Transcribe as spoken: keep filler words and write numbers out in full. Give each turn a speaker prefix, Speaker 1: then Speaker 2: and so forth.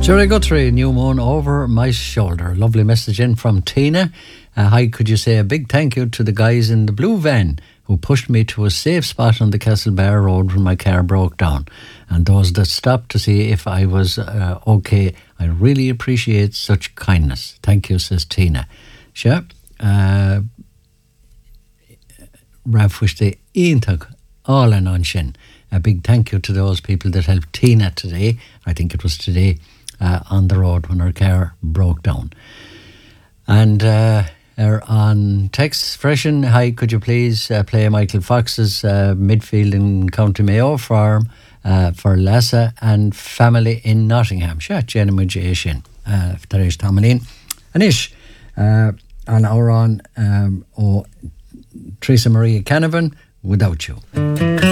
Speaker 1: Jerry Guthrie, new moon over my shoulder. Lovely message in from Tina. Uh, hi, could you say a big thank you to the guys in the blue van who pushed me to a safe spot on the Castlebar Road when my car broke down, and those that stopped to see if I was uh, okay. I really appreciate such kindness. Thank you, says Tina. Sure. Uh, Ralph wish they Iantach all and on shin. A big thank you to those people that helped Tina today. I think it was today. Uh, on the road when her car broke down. And uh, er on text freshen, hi, could you please uh, play Michael Fox's uh, midfield in County Mayo farm uh, for Lassa and family in Nottingham. Sure, Jenny Mujashin, Tarish Tamalin. Anish, uh, on our on um, oh, Teresa Maria Canavan, Without You.